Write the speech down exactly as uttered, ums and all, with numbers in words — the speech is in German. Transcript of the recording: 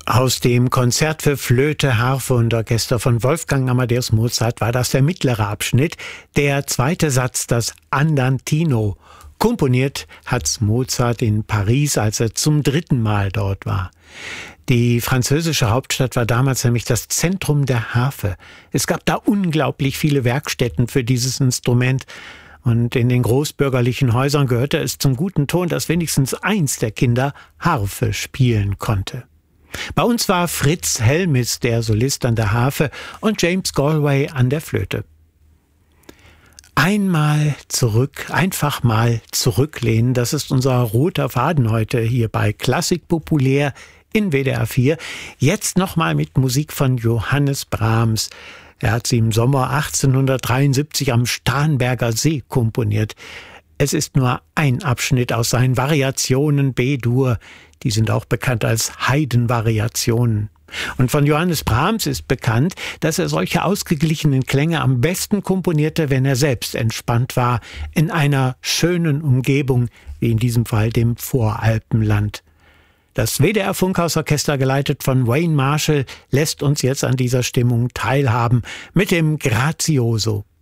Aus dem Konzert für Flöte, Harfe und Orchester von Wolfgang Amadeus Mozart war das der mittlere Abschnitt. Der zweite Satz, das Andantino. Komponiert hat's Mozart in Paris, als er zum dritten Mal dort war. Die französische Hauptstadt war damals nämlich das Zentrum der Harfe. Es gab da unglaublich viele Werkstätten für dieses Instrument. Und in den großbürgerlichen Häusern gehörte es zum guten Ton, dass wenigstens eins der Kinder Harfe spielen konnte. Bei uns war Fritz Helmis der Solist an der Harfe und James Galway an der Flöte. Einmal zurück, einfach mal zurücklehnen, das ist unser roter Faden heute hier bei Klassik Populär in W D R vier. Jetzt nochmal mit Musik von Johannes Brahms. Er hat sie im Sommer achtzehnhundertdreiundsiebzig am Starnberger See komponiert. Es ist nur ein Abschnitt aus seinen Variationen B-Dur. Die sind auch bekannt als Haydn-Variationen. Und von Johannes Brahms ist bekannt, dass er solche ausgeglichenen Klänge am besten komponierte, wenn er selbst entspannt war, in einer schönen Umgebung, wie in diesem Fall dem Voralpenland. Das W D R Funkhausorchester, geleitet von Wayne Marshall, lässt uns jetzt an dieser Stimmung teilhaben mit dem Grazioso.